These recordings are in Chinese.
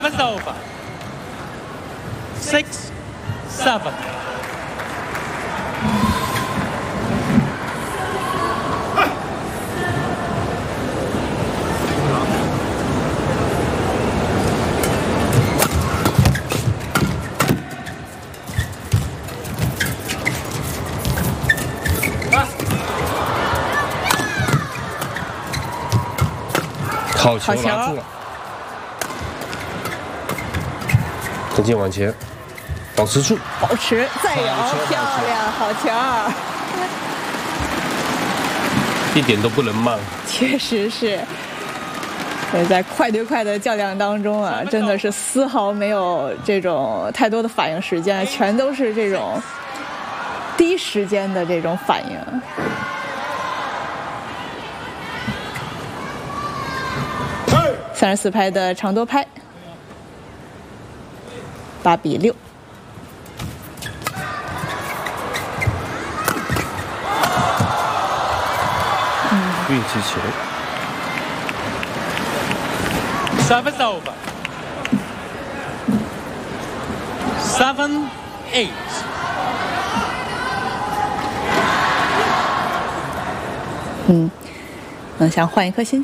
It's over. 6-7. 好球拿住了，跟进往前，保持住， 保持再摇，漂亮，好球！ 一点都不能慢。 确实是，在快对快的较量当中啊，真的是丝毫没有这种太多的反应时间，全都是这种第一时间的这种反应。34拍的长多拍，8-6。 运气球。 Service over. 7-8. 想换一颗新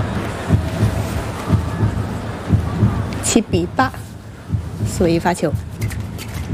球。7-8，4-1发球。